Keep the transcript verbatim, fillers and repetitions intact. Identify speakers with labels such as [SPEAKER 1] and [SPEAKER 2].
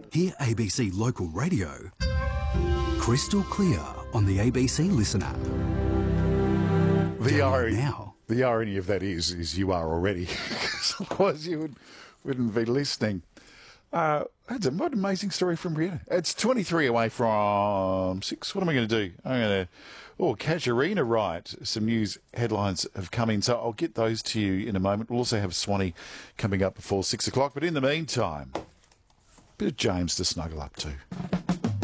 [SPEAKER 1] Hear A B C Local Radio crystal clear on the A B C Listen app.
[SPEAKER 2] The
[SPEAKER 1] Download
[SPEAKER 2] irony,
[SPEAKER 1] now.
[SPEAKER 2] the irony of that is, is you are already, because otherwise you would, wouldn't be listening. Uh, that's a what an amazing story from Brianna. It's twenty-three away from six. What am I going to do? I'm going to, oh, Casuarina, right. Some news headlines have come in, so I'll get those to you in a moment. We'll also have Swanee coming up before six o'clock. But in the meantime, a bit of James to snuggle up to.